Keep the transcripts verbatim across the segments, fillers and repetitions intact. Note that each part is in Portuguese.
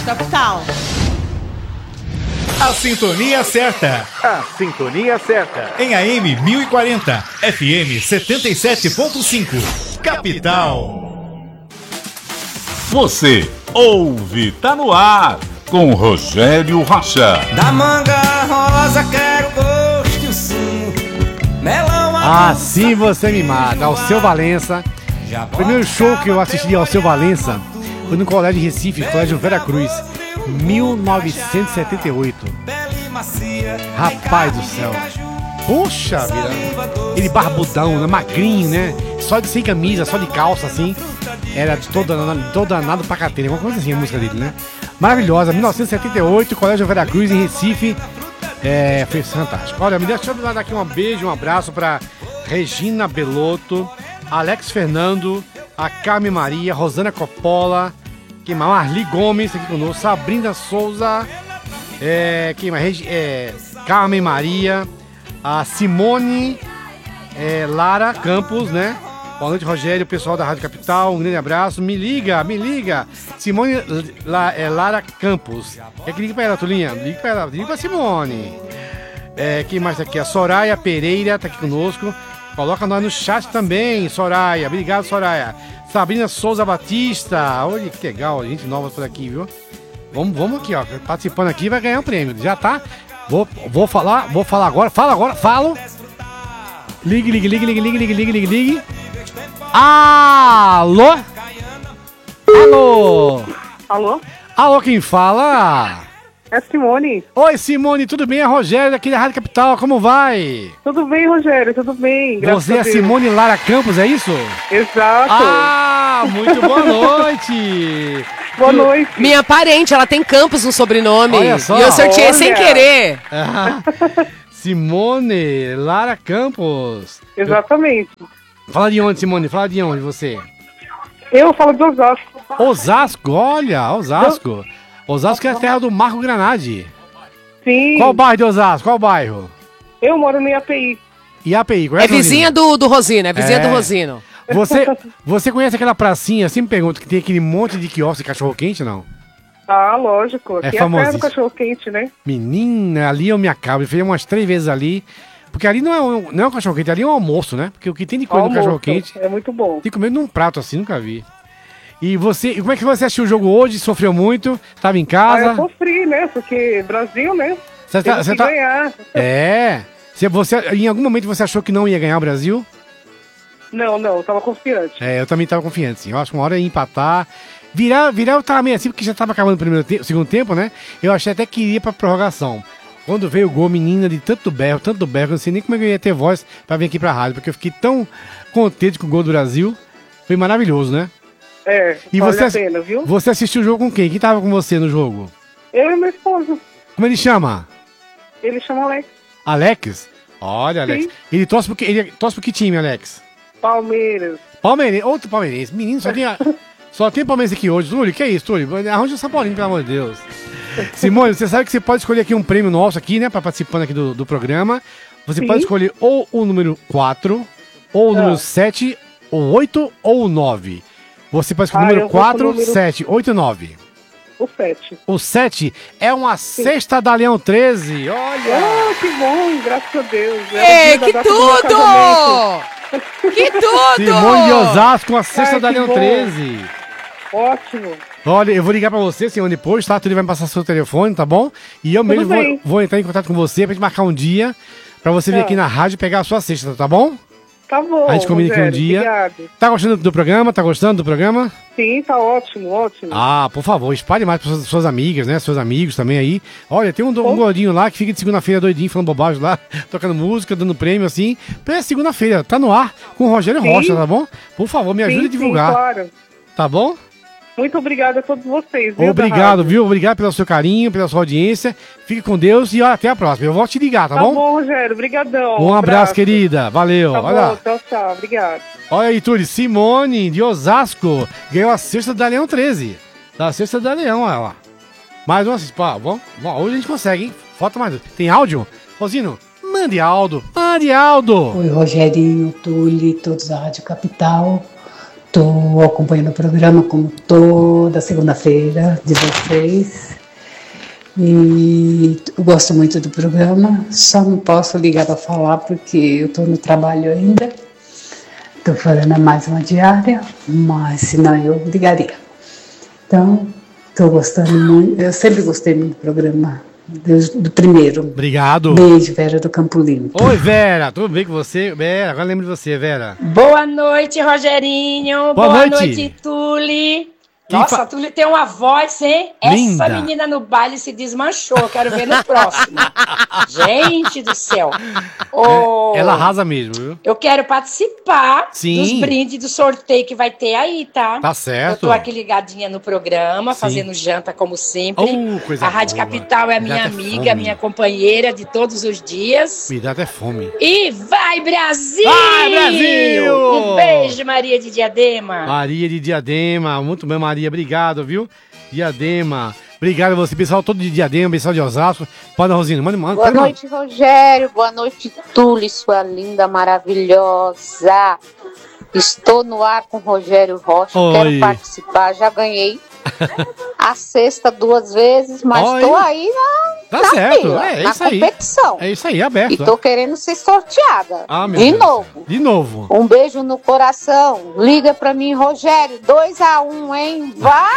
Capital. A sintonia certa. A sintonia certa. Em A M mil e quarenta, F M setenta e sete ponto cinco. Capital. Você ouve, tá no ar, com Rogério Rocha. Da manga rosa quero gosto e o sumo. Melão Assim você me mata. Alceu Valença. O primeiro show que eu assisti ao Alceu Valença foi no Colégio Recife, Colégio Vera Cruz, mil novecentos e setenta e oito. Rapaz do céu. Puxa vida. Ele barbudão, né? Magrinho, né? Só de sem camisa, só de calça, assim. Era todo, todo danado pra cateira. Uma coisa assim a música dele, né? Maravilhosa. mil novecentos e setenta e oito, Colégio Vera Cruz, em Recife. É, foi fantástico. Olha, me deixa eu dar aqui um beijo, um abraço pra Regina Belotto, Alex Fernando, a Carmen Maria, Rosana Coppola, quem mais? Marli Gomes aqui conosco, Sabrina Souza, é, quem mais? É, Carmen Maria, a Simone é, Lara Campos, né? Boa noite, Rogério, pessoal da Rádio Capital, um grande abraço. Me liga, me liga. Simone La, é, Lara Campos. Quer que ligue pra ela, Tulinha? Ligue pra ela, ligue pra Simone. É, quem mais tá aqui? A Soraya Pereira tá aqui conosco. Coloca nós no chat também, Soraya. Obrigado, Soraya. Sabrina Souza Batista. Olha que legal, gente nova por aqui, viu? Vamos, vamos aqui, ó. Participando aqui vai ganhar um prêmio. Já tá? Vou, vou falar, vou falar agora. Fala agora, falo. Ligue, ligue, ligue, ligue, ligue, ligue, ligue, ligue, ligue. Alô? Alô? Alô? Alô, quem fala? É Simone. Oi, Simone, tudo bem? É Rogério daqui da Rádio Capital, como vai? Tudo bem, Rogério, tudo bem. Você é Simone Lara Campos, é isso? Exato. Ah, muito boa noite. Boa noite. Minha parente, ela tem Campos no sobrenome. Olha só. E eu sorteei Olha. sem querer. Ah, Simone Lara Campos. Exatamente. Fala de onde, Simone? Fala de onde você? Eu falo de Osasco. Osasco, olha, Osasco. Osasco é a terra do Marco Granadi. Sim. Qual bairro de Osasco? Qual bairro? Eu moro no I A P I. I A P I, É conhece, vizinha Rosina? do, do Rosino, é vizinha É. do Rosino. Você, você conhece aquela pracinha, sempre me pergunto, que tem aquele monte de quiosque de cachorro-quente, não? Ah, lógico. Aqui é, a terra do famosíssimo. cachorro quente, né? Menina, ali eu me acabo. Eu fiz umas três vezes ali. Porque ali não é um, não é um cachorro-quente, ali é um almoço, né? Porque o que tem de coisa no Almoço. cachorro-quente, É muito bom. tem que comer num prato assim, nunca vi. E você, e como é que você assistiu o jogo hoje? Sofreu muito? Tava em Ah, casa? eu sofri, né? Porque Brasil, né? Você tá, Teve você que tá... ganhar. É. Você, você, em algum momento você achou que não ia ganhar o Brasil? Não, não, eu tava confiante. É, eu também tava confiante, sim. Eu acho que uma hora ia empatar. Virar, virar eu tava meio assim, porque já tava acabando o primeiro tempo, segundo tempo, né? Eu achei até que iria pra prorrogação. Quando veio o gol, menina, de tanto berro, tanto berro, eu não sei nem como é que eu ia ter voz pra vir aqui pra rádio, porque eu fiquei tão contente com o gol do Brasil. Foi maravilhoso, né? É, E vale você, a pena, viu? você assistiu o jogo com quem? Quem tava com você no jogo? Eu e meu esposo. Como ele chama? Ele chama Alex. Alex? Olha, Alex. Sim. Ele torce pro que, ele torce pro que time, Alex? Palmeiras. Palmeirense, outro palmeirense. Menino, só tem, só tem palmeirense aqui hoje. Túlio, que é isso, Túlio? Arranja o São Paulinho, pelo amor de Deus. Simone, você sabe que você pode escolher aqui um prêmio nosso aqui, né? Pra participando aqui do, do programa. Você Sim. pode escolher ou o número quatro, ou o número Ah. sete, ou oito, ou o nove. Você pode escolher o Ah, número eu vou pro quatro, número- sete, oito e nove. O sete. O sete é uma cesta da Leão treze. Olha! Ah, que bom, graças a Deus. É o Ei, dia da que data do meu casamento. tudo! Que tudo! Simone de Osasco, a cesta Ai, da que Leão bom. treze. Ótimo. Olha, eu vou ligar pra você, Simone, depois, tá? Tu vai me passar seu telefone, tá bom? E eu mesmo vou, bem. vou entrar em contato com você pra gente marcar um dia pra você vir Ah. aqui na rádio e pegar a sua cesta, tá bom? Tá bom. A gente combina aqui um Rogério, dia. Obrigado. Tá gostando do programa? Tá gostando do programa? Sim, tá ótimo, ótimo. Ah, por favor, espalhe mais para suas, suas amigas, né? Seus amigos também aí. Olha, tem um, do- um gordinho lá que fica de segunda-feira doidinho, falando bobagem lá, tocando música, dando prêmio assim. É segunda-feira, tá no ar com o Rogério Sim. Rocha, tá bom? Por favor, me ajude sim, a divulgar, Sim, claro. tá bom? Muito obrigada a todos vocês. Viu, da Obrigado, rádio. viu? Obrigado pelo seu carinho, pela sua audiência. Fique com Deus e ó, até a próxima. Eu vou te ligar, tá, Tá bom? bom, Rogério. Obrigadão. Um abraço, querida. Valeu. Tá Olha, bom, tchau, tchau. Obrigado. olha aí, Túlio. Simone, de Osasco, ganhou a cesta da Leão treze. Da cesta da Leão, olha lá. Mais uma cesta. Pá, vamos, vamos, hoje a gente consegue, hein? Falta mais. Tem áudio? Rosino, mande Aldo. Mande Aldo. Oi, Rogerinho, Túlio, todos da Rádio Capital. Estou acompanhando o programa como toda segunda-feira de vocês. E eu gosto muito do programa, só não posso ligar para falar porque eu estou no trabalho ainda. Estou fazendo mais uma diária, mas senão eu ligaria. Então, estou gostando muito, eu sempre gostei muito do programa, do, do primeiro. Obrigado. Beijo, Vera do Campo Limpo. Oi, Vera, tudo bem com você? Vera, agora lembro de você, Vera. Boa noite, Rogerinho. Boa, Boa noite. noite, Tuli. Quem Nossa, fa- a Tuli tem uma voz, hein? Linda. Essa menina no baile se desmanchou. Eu quero ver no próximo. Gente do céu. Ô, Ela arrasa mesmo, viu? Eu quero participar Sim. dos brindes do sorteio que vai ter aí, tá? Tá certo. Eu tô aqui ligadinha no programa, Sim. fazendo janta como sempre. Oh, coisa a Rádio boa. Capital é a Me dá minha até amiga, fome. minha companheira de todos os dias. Me dá até fome. E vai, Brasil! Vai, Brasil! Um beijo, Maria de Diadema. Maria de Diadema, muito bem, Maria, obrigado, viu? Diadema, obrigado a você, pessoal todo de Diadema, pessoal de Osasco. Pode, Rosina, manda, manda. Boa manda. noite, Rogério. Boa noite, Tuli, sua linda, maravilhosa. Estou no ar com Rogério Rocha. Oi. Quero participar. Já ganhei a sexta duas vezes, mas Oi. estou aí na, Tá na certo, fila, é, é na isso aí. competição. É isso aí, aberto. E tô querendo ser sorteada. Ah, meu de Deus. novo. De novo. Um beijo no coração. Liga pra mim, Rogério. dois a um, hein? Vai,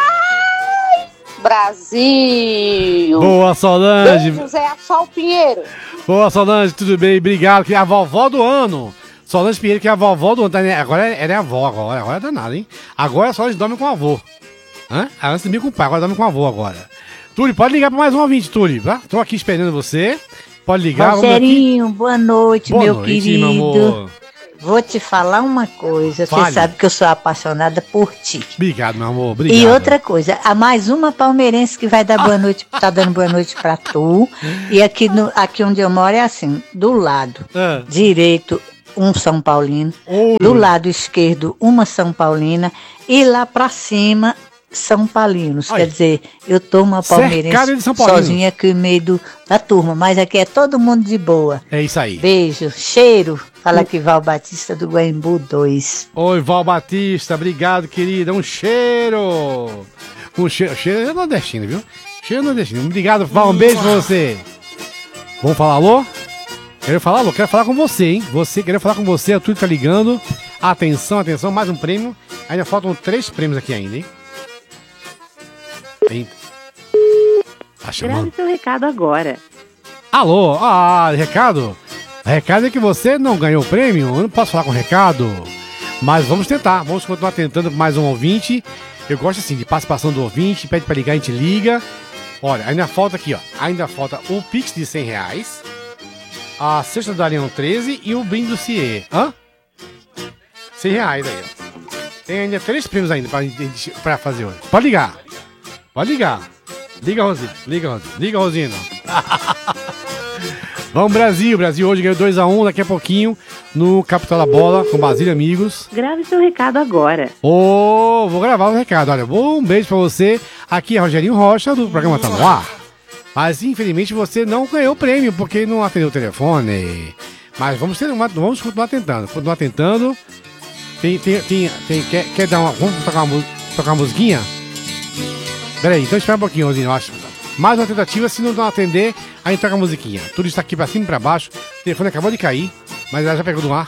Brasil! Boa, Solange. Beijo, Zé Sol Pinheiro. Boa, Solange, tudo bem? Obrigado, que é a vovó do ano. Solange Pinheiro, que é a vovó do ano. Tá, né? Agora ela é a avó, agora, agora é danada, hein? Agora a Solange dorme com o avô. Hã? Ah, antes dormia com o pai, agora dorme com o avô agora. Túlio, pode ligar para mais um ouvinte, Túlio, tá? Tô aqui esperando você. Pode ligar. vamos aqui. Rogerinho, boa noite, Boa meu noite, querido. meu amor. Vou te falar uma coisa, Fale. você sabe que eu sou apaixonada por ti. Obrigado, meu amor, obrigado. E outra coisa, há mais uma palmeirense que vai dar boa noite, tá dando boa noite pra tu. E aqui, no, aqui onde eu moro é assim, do lado Ah. direito, um São Paulino, Oi. do lado esquerdo, uma São Paulina, e lá pra cima, São Paulinos. Ai. Quer dizer, eu tô uma Cercado palmeirense de São Paulino. sozinha aqui no meio do, da turma, mas aqui é todo mundo de boa. É isso aí. Beijo, cheiro. Fala aqui, Val Batista do Guaimbu dois. Oi, Val Batista, obrigado, querida. Um cheiro. Um cheiro. Cheiro é nordestino, viu? Cheiro é nordestino. Obrigado, Val. Um beijo pra você. Vamos falar alô? Quero falar alô? Quero falar com você, hein? Você, quero falar com você. A Túlio tá ligando. Atenção, atenção. Mais um prêmio. Ainda faltam três prêmios aqui ainda, hein? Tem. Tá chamando. Grave seu recado agora. Alô? Ah, recado? Recado é que você não ganhou o prêmio. Eu não posso falar com recado. Mas vamos tentar. Vamos continuar tentando com mais um ouvinte. Eu gosto assim de participação do ouvinte. Pede pra ligar, a gente liga. Olha, ainda falta aqui, ó. Ainda falta o Pix de cem reais. A cesta do Arião treze e o brinde do C I E. Hã? cem reais aí, ó. Tem ainda três prêmios ainda pra, gente- pra fazer hoje. Pode ligar. Pode ligar. Liga, Rosina. Liga, Rosina. Liga, Rosina. Vamos, Brasil. Brasil hoje ganhou dois a um. Daqui a pouquinho no Capital da Bola com Basílio Amigos. Grave seu recado agora. Ô, vou gravar o recado. Olha, bom, um beijo pra você. Aqui é Rogerinho Rocha, do programa Tá No Ar. Mas, infelizmente, você não ganhou o prêmio, porque não atendeu o telefone. Mas vamos, ter uma, vamos continuar tentando. Continuar tentando. Tem, tem, tem, tem, quer, quer dar uma... Vamos tocar uma, mu- tocar uma musiquinha? Peraí, então espera um pouquinho, Rosinho, eu acho. Mais uma tentativa, se não atender, a gente toca a musiquinha. Tudo está aqui pra cima e pra baixo. O telefone acabou de cair, mas ela já pegou do ar.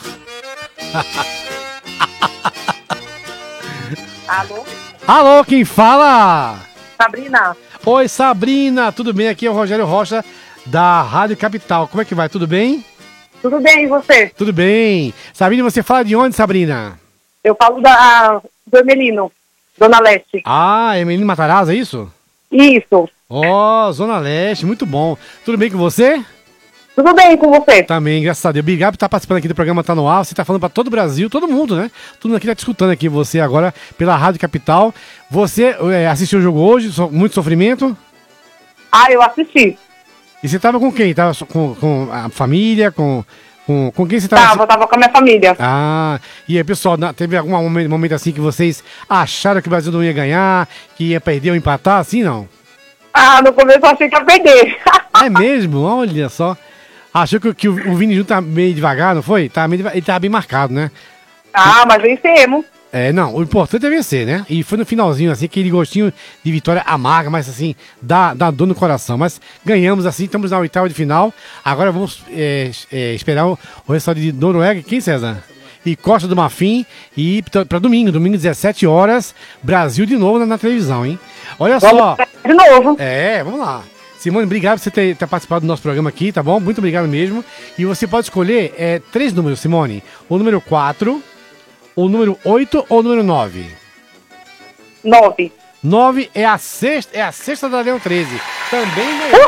Alô? Alô, quem fala? Sabrina? Oi, Sabrina, tudo bem? Aqui é o Rogério Rocha, da Rádio Capital. Como é que vai? Tudo bem? Tudo bem, e você? Tudo bem. Sabrina, você fala de onde, Sabrina? Eu falo da, do Emelino, Zona Leste. Ah, é Menino Matarazzo, é isso? Isso. Ó, oh, Zona Leste, muito bom. Tudo bem com você? Tudo bem com você? Também, graças a Deus. Obrigado por estar participando aqui do programa Tá No Ar. Você está falando para todo o Brasil, todo mundo, né? Todo mundo aqui está te escutando aqui, você agora, pela Rádio Capital. Você é, assistiu o jogo hoje, so, muito sofrimento? Ah, eu assisti. E você estava com quem? Tava so- com, com a família, com... Com, com quem você estava? Tava, tava com a minha família. Ah, e aí, pessoal, na- teve algum momento, momento assim que vocês acharam que o Brasil não ia ganhar, que ia perder ou empatar, assim, não? Ah, no começo eu achei que ia perder. É mesmo? Olha só. Achou que, que o, o Vini Júnior tá meio devagar, não foi? Tá meio deva- ele tava bem marcado, né? Ah, mas vencemos. É, não, o importante é vencer, né? E foi no finalzinho, assim, aquele gostinho de vitória amarga, mas assim, dá, dá dor no coração. Mas ganhamos, assim, estamos na oitava de final. Agora vamos é, é, esperar o, o resultado de Noruega. Quem, César? E Costa do Marfim. E para domingo, domingo, dezessete horas, Brasil de novo na, na televisão, hein? Olha só. De novo. É, vamos lá. Simone, obrigado por você ter, ter participado do nosso programa aqui, tá bom? Muito obrigado mesmo. E você pode escolher é, três números, Simone. O número quatro, o número oito ou o número nove? nove. nove é a sexta, é a sexta da Leão treze. Também ganhou.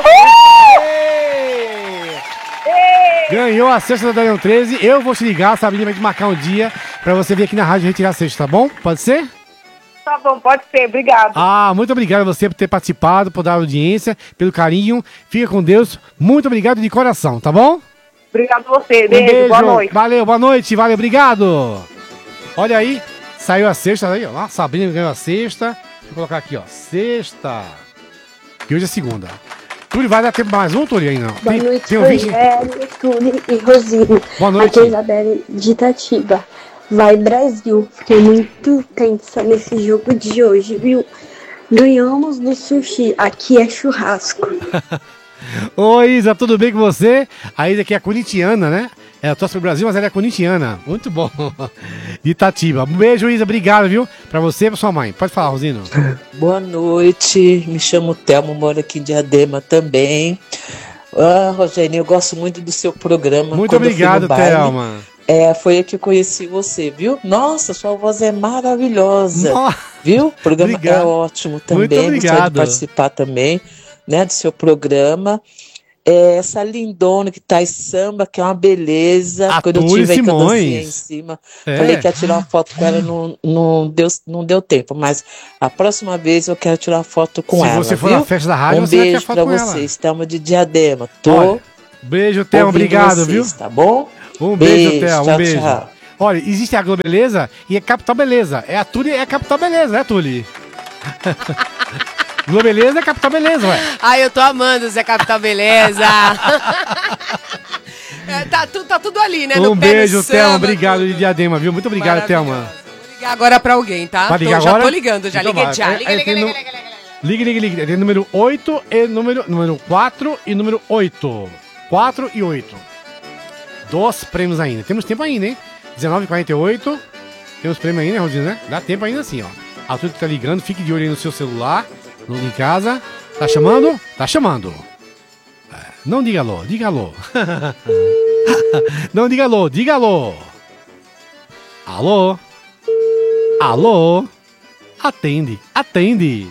Ganhou a sexta da Leão treze. Eu vou te ligar, a Sabrina vai te marcar um dia pra você vir aqui na rádio retirar a sexta, tá bom? Pode ser? Tá bom, pode ser, obrigado. Ah, muito obrigado a você por ter participado, por dar audiência, pelo carinho. Fica com Deus. Muito obrigado de coração, tá bom? Obrigado a você, Um beijo, beijo. boa noite. Valeu, boa noite, valeu, obrigado. Olha aí, saiu a sexta aí, ó. A Sabrina ganhou a sexta. Deixa eu colocar aqui, ó. Sexta. E hoje é segunda. Túlio, vai dar tempo mais um, Túlio, aí não? Boa Tem, noite, tem ouvinte? Rogério, Túlio e Rosino. Boa noite. Aqui é a Isabelle de Itatiba. Vai, Brasil. Fiquei muito tensa nesse jogo de hoje, viu? Ganhamos no sushi. Aqui é churrasco. Oi, Isa, tudo bem com você? A Isa aqui é corintiana, né? Ela torce pro Brasil, mas ela é corintiana. Muito bom. De Itatiba. Um beijo, Isa. Obrigado, viu? Pra você e pra sua mãe. Pode falar, Rosino. Boa noite. Me chamo Thelma, moro aqui em Diadema também. Ah, Rogério, eu gosto muito do seu programa. Muito Quando eu fui no obrigado, baile, Thelma. É, foi aí que eu conheci você, viu? Nossa, sua voz é maravilhosa. Nossa. Viu? O programa Obrigado. é ótimo também. Muito Gostaria obrigado. de participar também, né, do seu programa. É, essa lindona que tá em samba, que é uma beleza. A Quando eu Túlio tive aí com a dancinha Simões. em cima, É. falei que ia tirar uma foto com ela, não, não, deu, não deu tempo. Mas a próxima vez eu quero tirar foto com Se ela. você for viu? na festa da rádio, um você vai tirar beijo foto pra com ela. vocês. Thelma de Diadema. Tô. Olha, beijo, Thelma. ouvindo Obrigado, vocês, viu? Tá bom? Um beijo, Beijo, Thelma. Um tchau, beijo. tchau. Olha, existe a Globeleza e a Capital Beleza. É a Tuli é a Capital Beleza, né, Tuli? Globeleza é Capital Beleza, ué. Ai, eu tô amando Zé Capital Beleza. É, tá, tu, tá tudo ali, né? Um no pé beijo, no Thelma. samba, Obrigado tudo. de Diadema, viu? Muito obrigado, Thelma. Vou ligar agora pra alguém, tá? Vai ligar Tô- agora? Já tô ligando, já Então liguei vai. já. É, Liga, é, liga, tem liga, no- liga, liga. Ligue, ligue, ligue. Tem número oito e número, número quatro e número oito. quatro e oito. Dois prêmios ainda. Temos tempo ainda, hein? dezenove e quarenta e oito. Temos prêmio ainda, né, Rodinho, né? Dá tempo ainda assim, ó. A tudo que tá ligando, fique de olho aí no seu celular, no, em casa. Tá chamando? Tá chamando. É, Não diga alô, diga alô. Não diga alô, diga alô. Alô? Alô? Atende, atende.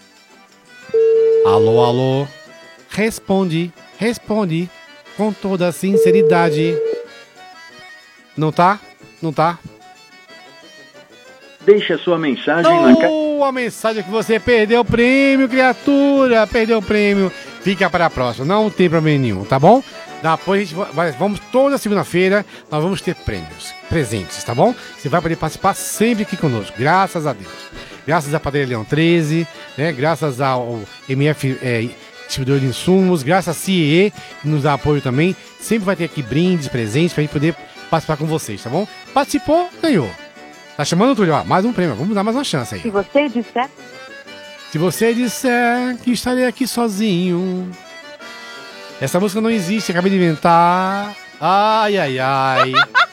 Alô, alô. Responde, responde com toda sinceridade. Não tá? Não tá? Deixe a sua mensagem na caixa. Oh, a mensagem que você perdeu o prêmio, criatura. Perdeu o prêmio. Fica para a próxima. Não tem problema nenhum, tá bom? Depois a gente vai, vamos toda segunda-feira, nós vamos ter prêmios, presentes, tá bom? Você vai poder participar sempre aqui conosco, graças a Deus. Graças à Padaria Leão treze, né? Graças ao M F é, Distribuidor de Insumos, graças à C I E, que nos dá apoio também. Sempre vai ter aqui brindes, presentes, pra gente poder participar com vocês, tá bom? Participou, ganhou. Tá chamando, Túlio? Ó, mais um prêmio, vamos dar mais uma chance aí. Se você disser... Se você disser que estarei aqui sozinho. Essa música não existe, acabei de inventar. Ai, ai, ai.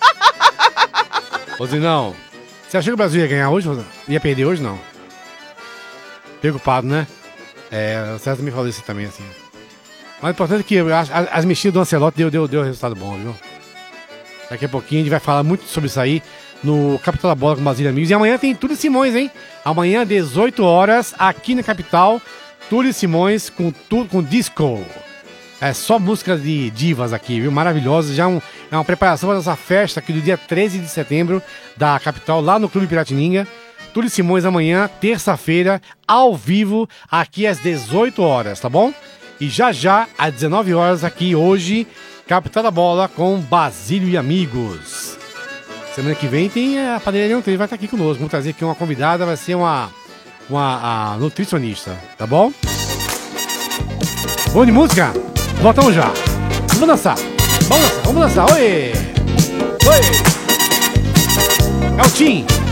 Rosinão, você achou que o Brasil ia ganhar hoje? Ia perder hoje, não? Preocupado, né? É, o César me falou isso também, assim. Mas o importante é que eu acho- as, as mexidas do Ancelotti deu, deu, deu resultado bom, viu? Daqui a pouquinho a gente vai falar muito sobre isso aí no Capital da Bola com Basílio Amigos. E amanhã tem Túlio Simões, hein? Amanhã, dezoito horas, aqui na Capital, Túlio Simões com, tu, com disco. É só músicas de divas aqui, viu? Maravilhosas. Já um, é uma preparação para essa festa aqui do dia treze de setembro da Capital, lá no Clube Piratininga. Túlio Simões amanhã, terça-feira, ao vivo, aqui às dezoito horas, tá bom? E já já, às dezenove horas, aqui hoje, Capital da Bola com Basílio e Amigos. Semana que vem tem a Padaria Leão treze, vai estar aqui conosco. Vamos trazer aqui uma convidada, vai ser uma, uma a nutricionista, tá bom? Bom de música? Voltamos já. Vamos dançar. Vamos dançar, vamos dançar. Oi! Oi! É o Tim.